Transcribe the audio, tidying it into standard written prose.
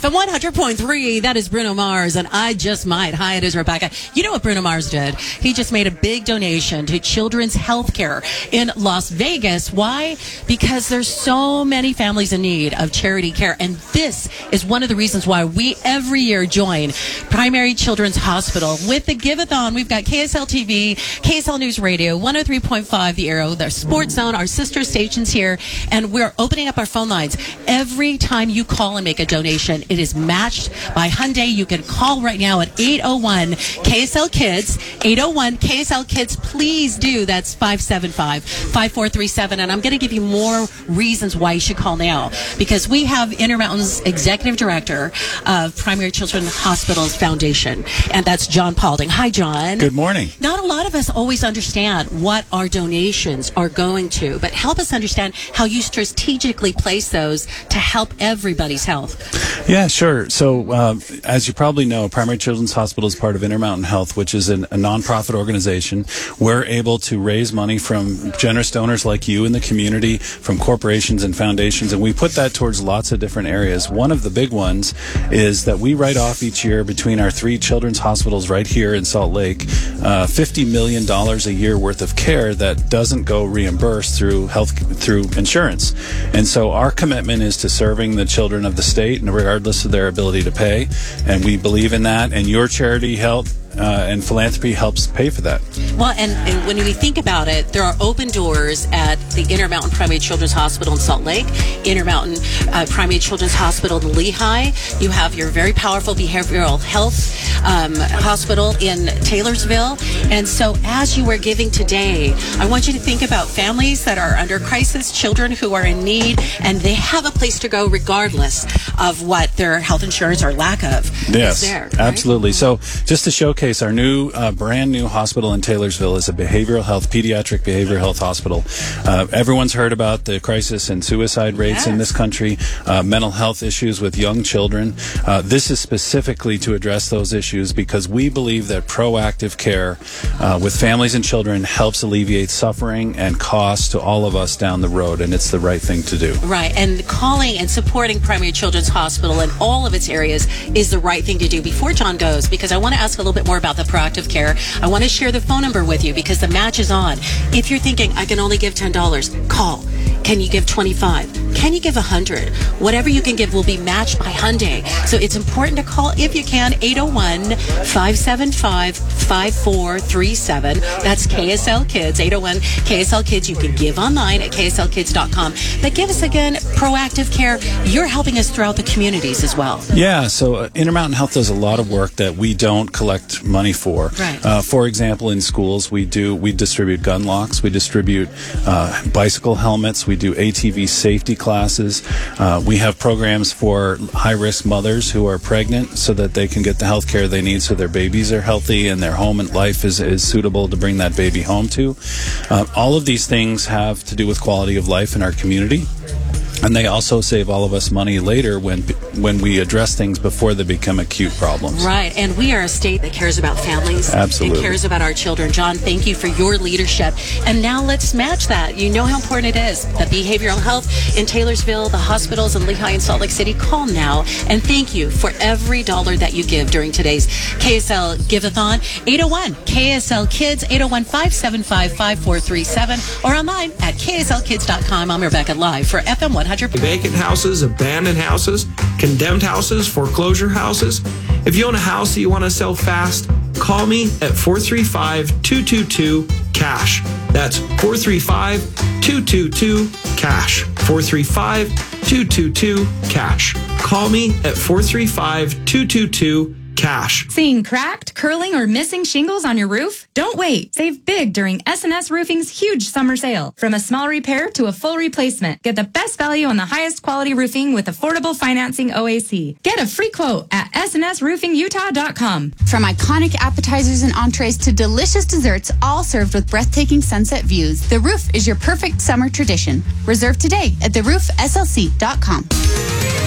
FM 100.3, that is Bruno Mars, and I Just Might. Hi, it is Rebecca. You know what Bruno Mars did? He just made a big donation to children's health care in Las Vegas. Why? Because there's so many families in need of charity care, and this is one of the reasons why we every year join Primary Children's Hospital with the Give-a-thon. We've got KSL TV, KSL News Radio, 103.5 The Arrow, the Sports Zone, our sister stations here, and we're opening up our phone lines. Every time you call and make a donation, it is matched by Hyundai. You can call right now at 801 KSL Kids, 801 KSL Kids. Please do. That's 575-5437. And I'm going to give you more reasons why you should call now, because we have Intermountain's Executive Director of Primary Children's Hospitals Foundation, and that's John Paulding. Hi, John. Good morning. Not a lot of us always understand what our donations are going to, but help us understand how you strategically place those to help everybody's health. Yeah, sure. So, as you probably know, Primary Children's Hospital is part of Intermountain Health, which is a nonprofit organization. We're able to raise money from generous donors like you in the community, from corporations and foundations, and we put that towards lots of different areas. One of the big ones is that we write off each year between our 3 children's hospitals right here in Salt Lake, $50 million a year worth of care that doesn't go reimbursed through insurance. And so our commitment is to serving the children of the state, and regardless of their ability to pay, and we believe in that, and your charity help and philanthropy helps pay for that. Well, and when we think about it, there are open doors at the Intermountain Primary Children's Hospital in Salt Lake, Intermountain Primary Children's Hospital in Lehigh. You have your very powerful behavioral health hospital in Taylorsville. And so as you are giving today, I want you to think about families that are under crisis, children who are in need, and they have a place to go regardless of what their health insurance or lack of is there. Right? Absolutely. So just to showcase, our new, brand new hospital in Taylorsville is a pediatric behavioral health hospital. Everyone's heard about the crisis and suicide rates in this country, mental health issues with young children. This is specifically to address those issues because we believe that proactive care with families and children helps alleviate suffering and cost to all of us down the road, and it's the right thing to do. Right, and calling and supporting Primary Children's Hospital in all of its areas is the right thing to do. Before John goes, because I want to ask a little bit more about the proactive care, I want to share the phone number with you because the match is on. If you're thinking, I can only give $10, call. Can you give $25? Can you give $100? Whatever you can give will be matched by Hyundai. So it's important to call if you can, 801-575-5437. That's KSL Kids, 801 KSL Kids. You can give online at kslkids.com. But give us again proactive care. You're helping us throughout the communities as well. Yeah, so Intermountain Health does a lot of work that we don't collect money for. Right. For example, in schools, we distribute gun locks, we distribute bicycle helmets, we do ATV safety classes. We have programs for high-risk mothers who are pregnant so that they can get the health care they need so their babies are healthy and their home and life is suitable to bring that baby home to. All of these things have to do with quality of life in our community. And they also save all of us money later when we address things before they become acute problems. Right, and we are a state that cares about families. Absolutely. And cares about our children. John, thank you for your leadership. And now let's match that. You know how important it is. The behavioral health in Taylorsville, the hospitals in Lehigh and Salt Lake City. Call now. And thank you for every dollar that you give during today's KSL Give-a-thon. 801 KSL Kids, 801-575-5437, or online at kslkids.com. I'm Rebecca, live for FM 100. Vacant houses, abandoned houses, condemned houses, foreclosure houses. If you own a house that you want to sell fast, call me at 435-222-CASH. That's 435-222-CASH. 435-222-CASH. Call me at 435-222-CASH. Seeing cracked, curling, or missing shingles on your roof? Don't wait. Save big during S&S Roofing's huge summer sale. From a small repair to a full replacement, get the best value on the highest quality roofing with affordable financing OAC. Get a free quote at snsroofingutah.com. From iconic appetizers and entrees to delicious desserts, all served with breathtaking sunset views, The Roof is your perfect summer tradition. Reserve today at theroofslc.com.